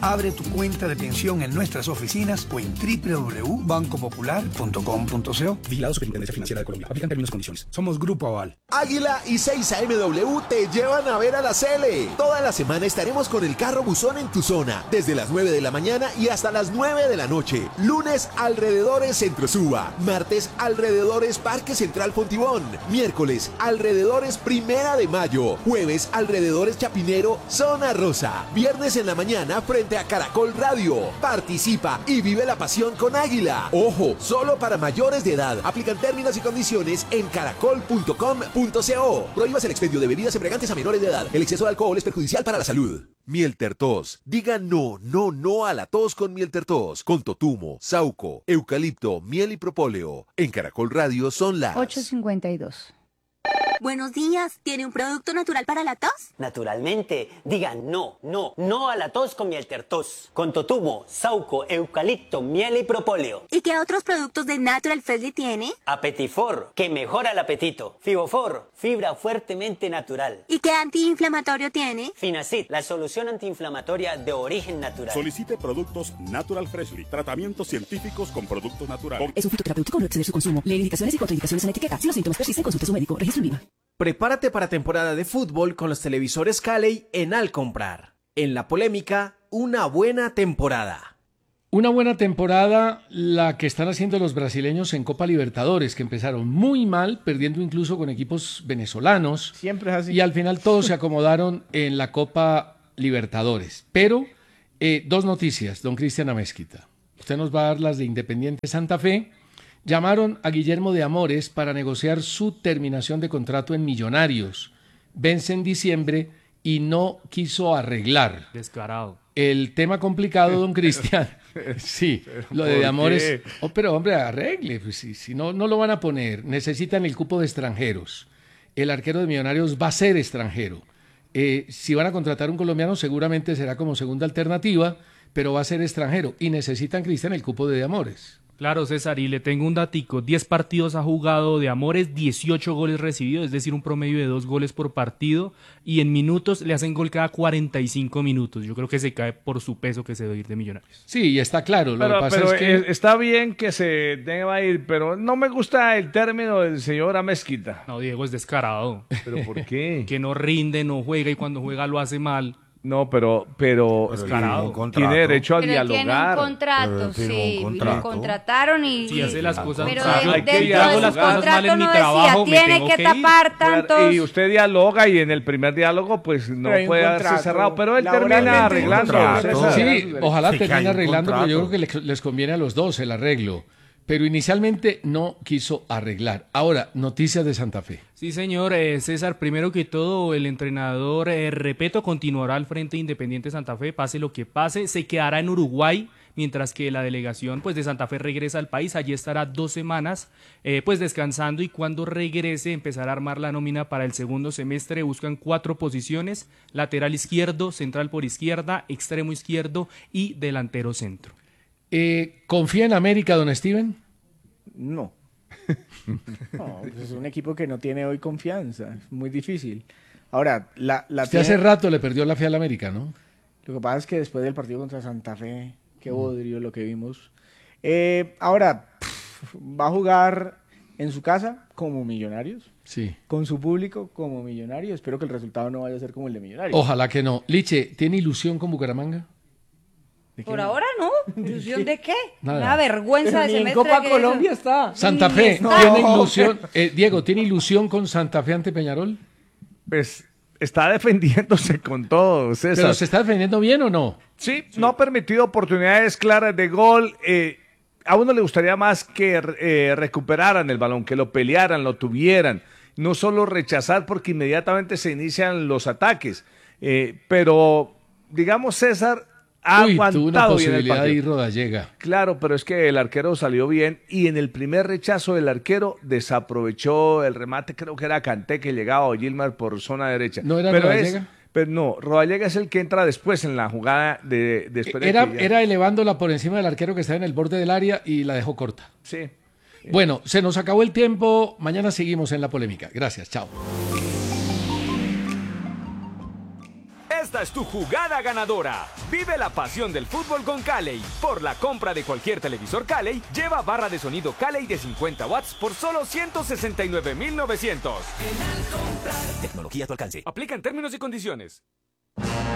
Abre tu cuenta de pensión en nuestras oficinas o en www.bancopopular.com.co. Vigilado Superintendencia Financiera de Colombia. Aplican términos y condiciones. Somos Grupo Aval. Águila y 6AMW te llevan a ver a la Cele. Toda la semana estaremos con el carro buzón en tu zona, desde las 9 de la mañana y hasta las 9 de la noche. Lunes, alrededores Centro Suba. Martes, alrededores Parque Central Fontibón. Miércoles, alrededores Primera de Mayo. Jueves, alrededores Chapinero, Zona Rosa. Viernes en la mañana, frente a Caracol Radio. Participa y vive la pasión con Águila. Ojo, solo para mayores de edad. Aplican términos y condiciones en caracol.com.co. Prohíbas el expendio de bebidas embriagantes a menores de edad. El exceso de alcohol es perjudicial para la salud. Miel Tertos. Diga no, no, no a la tos con Miel Tertos. Con totumo, sauco, eucalipto, miel y propóleo. En Caracol Radio son las 8:52. Buenos días, ¿tiene un producto natural para la tos? Naturalmente, digan no, no, no a la tos con Miel Tertos. Con totumo, sauco, eucalipto, miel y propóleo. ¿Y qué otros productos de Natural Freshly tiene? Apetifor, que mejora el apetito. Fibofor, fibra fuertemente natural. ¿Y qué antiinflamatorio tiene? Finacid, la solución antiinflamatoria de origen natural. Solicite productos Natural Freshly, tratamientos científicos con productos naturales. Es un fitoterapéutico, no exceder su consumo. Lee indicaciones y contraindicaciones en la etiqueta. Si los síntomas persisten, consulte a su médico. Registro INVIMA. Prepárate para temporada de fútbol con los televisores Calley en Al Comprar. En la polémica, una buena temporada. Una buena temporada la que están haciendo los brasileños en Copa Libertadores, que empezaron muy mal, perdiendo incluso con equipos venezolanos. Siempre es así. Y al final todos se acomodaron en la Copa Libertadores. Pero, dos noticias, don Cristian Amezquita. Usted nos va a dar las de Independiente Santa Fe. Llamaron a Guillermo de Amores para negociar su terminación de contrato en Millonarios. Vence en diciembre y no quiso arreglar. Descarado. El tema complicado, don Cristian. Sí, lo de Amores. Oh, pero hombre, arregle. Pues, si no, no lo van a poner. Necesitan el cupo de extranjeros. El arquero de Millonarios va a ser extranjero. Si van a contratar un colombiano, seguramente será como segunda alternativa, pero va a ser extranjero. Y necesitan, Cristian, el cupo de Amores. Claro, César, y le tengo un datico. 10 partidos ha jugado de Amores, 18 goles recibidos, es decir, un promedio de 2 goles por partido, y en minutos le hacen gol cada 45 minutos. Yo creo que se cae por su peso que se debe ir de Millonarios. Sí, y está claro. Lo que pasa es que está bien que se deba ir, pero no me gusta el término del señor Amezquita. No, Diego es descarado. ¿Pero por qué? Que no rinde, no juega, y cuando juega lo hace mal. No, pero tiene derecho a dialogar. Tiene un contrato, sí, lo contrataron y... Sí, hace las cosas. Pero yo hago las cosas mal en mi trabajo, me tiene tengo que tapar tantos... Y usted dialoga y en el primer diálogo pues no puede haberse cerrado, pero él termina arreglando. Sí, ojalá termine arreglando, pero yo creo que les conviene a los dos el arreglo. Pero inicialmente no quiso arreglar. Ahora, noticias de Santa Fe. Sí, señor. César, primero que todo, el entrenador Repeto continuará al frente de Independiente Santa Fe, pase lo que pase. Se quedará en Uruguay, mientras que la delegación pues, de Santa Fe regresa al país. Allí estará 2 semanas pues descansando, y cuando regrese empezará a armar la nómina para el segundo semestre. Buscan 4 posiciones: lateral izquierdo, central por izquierda, extremo izquierdo y delantero centro. ¿Confía en América, don Steven? No. No, pues es un equipo que no tiene hoy confianza. Es muy difícil. Ahora, Usted hace rato le perdió la fe al América, ¿no? Lo que pasa es que después del partido contra Santa Fe, qué bodrio lo que vimos. Ahora, va a jugar en su casa como Millonarios. Sí. Con su público como Millonarios. Espero que el resultado no vaya a ser como el de Millonarios. Ojalá que no. Liche, ¿tiene ilusión con Bucaramanga? Por ahora no. ¿Ilusión de qué? Nada. Una vergüenza de semestre. En Copa Colombia está. Santa Fe, ¿tiene ilusión? Diego, ¿tiene ilusión con Santa Fe ante Peñarol? Pues está defendiéndose con todo, César. ¿Pero se está defendiendo bien o no? Sí, no ha permitido oportunidades claras de gol. A uno le gustaría más que recuperaran el balón, que lo pelearan, lo tuvieran. No solo rechazar, porque inmediatamente se inician los ataques. Pero, digamos, César ha aguantado tuvo una posibilidad bien el partido. de ir Rodallega. Claro, pero es que el arquero salió bien, y en el primer rechazo del arquero desaprovechó el remate. Creo que era Kanté que llegaba, o Gilmar por zona derecha. ¿No era Rodallega? Pero no, Rodallega es el que entra después en la jugada de Era elevándola por encima del arquero que estaba en el borde del área y la dejó corta. Sí. Bueno, se nos acabó el tiempo. Mañana seguimos en la polémica. Gracias, chao. esta es tu jugada ganadora. Vive la pasión del fútbol con Calley. Por la compra de cualquier televisor Calley, lleva barra de sonido Calley de 50 watts por solo 169.900. Tecnología a tu alcance. Aplican términos y condiciones.